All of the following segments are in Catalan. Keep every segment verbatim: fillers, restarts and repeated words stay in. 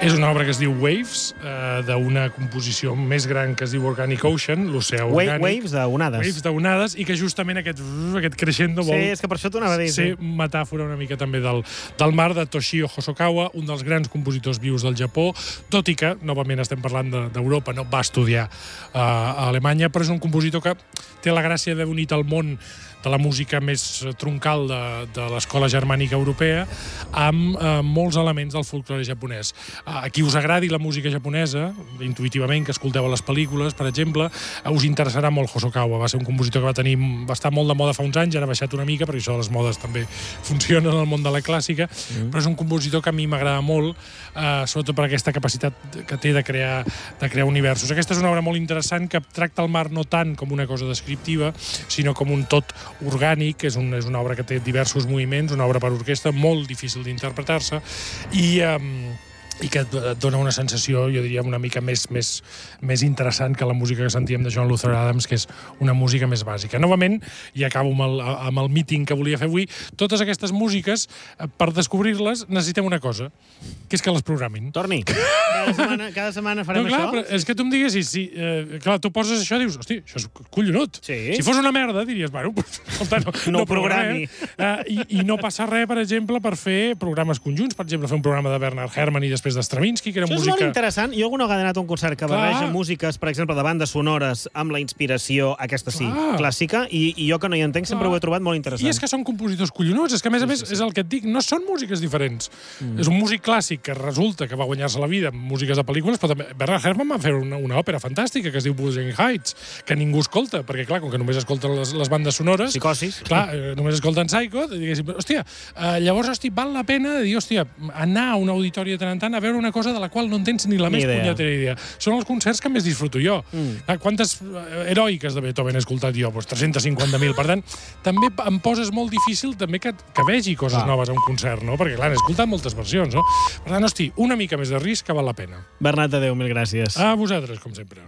És una obra que es diu Waves, eh, d'una composició més gran que es diu Organic Ocean, l'oceà orgànic. Waves d'onades. Waves d'onades, i que justament aquest, aquest crescendo vol... Sí, és que per això t'ho anava a dir. Ser metàfora una mica també del, del mar, de Toshio Hosokawa, un dels grans compositors vius del Japó, tot i que, novament estem parlant d'Europa, de, no va estudiar uh, a Alemanya, però és un compositor que té la gràcia d'haver unit el món de la música més troncal de, de l'escola germànica europea amb eh, molts elements del folklore japonès. A qui us agradi la música japonesa, intuïtivament, que escolteu a les pel·lícules, per exemple, us interessarà molt Hosokawa. Va ser un compositor que va tenir va estar molt de moda fa uns anys, ara ha baixat una mica, perquè això de les modes també funciona en el món de la clàssica, mm. però és un compositor que a mi m'agrada molt, eh, sobretot per aquesta capacitat que té de crear, de crear universos. Aquesta és una obra molt interessant que tracta el mar no tant com una cosa descriptiva, sinó com un tot orgànic. És, un, és una obra que té diversos moviments, una obra per orquestra molt difícil d'interpretar-se i, um, i que et dona una sensació, jo diria, una mica més, més, més interessant que la música que sentíem de John Luther Adams, que és una música més bàsica. Novament, i acabo amb el, amb el meeting que volia fer avui, totes aquestes músiques, per descobrir-les, necessitem una cosa, que és que les programin. Torni, cada setmana, cada setmana farem no, clar, això? Però és que tu em diguessis, si, eh, clar, tu poses això i dius, hosti, això és collonut. Sí. Si fos una merda, diries, bueno, pues, escolta, no, no, no programi. Eh, i, I no passa res, per exemple, per fer programes conjunts, per exemple, fer un programa de Bernard Herrmann i després de Stravinsky, que era això música... és molt interessant. Jo alguna vegada he anat a un concert que Clar. barreja músiques, per exemple, de bandes sonores amb la inspiració, aquesta sí, Clar. clàssica, i, i jo que no hi entenc sempre Clar. ho he trobat molt interessant. I és que són compositors collonuts, és que a més a més sí, sí, sí. és el que et dic, no són músiques diferents. Mm. És un músic clàssic que resulta que va guanyar-se la vida amb músiques de pel·lícules, però també Bernard Herrmann va fer una, una òpera fantàstica que es diu Wuthering Heights, que ningú escolta, perquè clar, com que només escolten les, les bandes sonores... Psicosis. Clar, eh, només escolten Psycho, i diguéssim, hòstia, eh, llavors, hosti, val la pena de dir, hòstia, anar a un auditori de tant en tant a veure una cosa de la qual no en tens ni la ni més punyetera idea. Són els concerts que més disfruto jo. Mm. Quantes heroiques de Beethoven he escoltat jo? Pues tres-cents cinquanta mil. Per tant, també em poses molt difícil també que, que vegi coses ah. noves a un concert, no? Perquè, clar, he escoltat moltes versions, no? Per tant, hosti, una mica més de risc que val la pena. Bernat Tadeu, mil gràcies. A vosaltres, com sempre.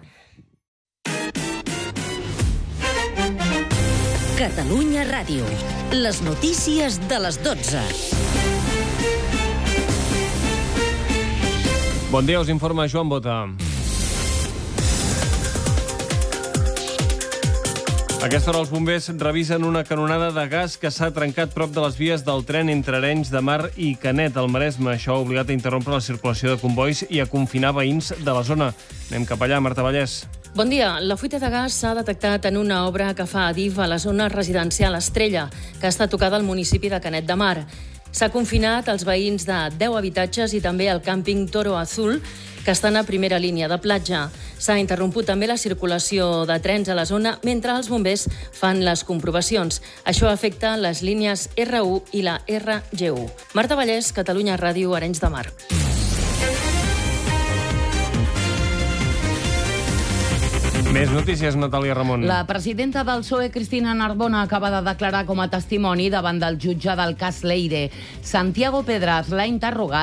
Catalunya Ràdio. Les notícies de les dotze. Bon dia, us informa Joan Bota. A aquesta hora els bombers revisen una canonada de gas que s'ha trencat prop de les vies del tren entre Arenys de Mar i Canet, al Maresme. Això ha obligat a interrompre la circulació de convois i a confinar veïns de la zona. Anem cap allà, Marta Vallès. Bon dia. La fuita de gas s'ha detectat en una obra que fa Adif a la zona residencial Estrella, que està tocada al municipi de Canet de Mar. S'ha confinat els veïns de deu habitatges i també el càmping Toro Azul, que estan a primera línia de platja. S'ha interromput també la circulació de trens a la zona mentre els bombers fan les comprovacions. Això afecta les línies erre u i la erre ge u. Marta Vallès, Catalunya Ràdio, Arenys de Mar. Més notícies, Natàlia Ramon. La presidenta del P S O E, Cristina Narbona, acaba de declarar com a testimoni davant del jutge del cas Leire. Santiago Pedraz l'ha interrogat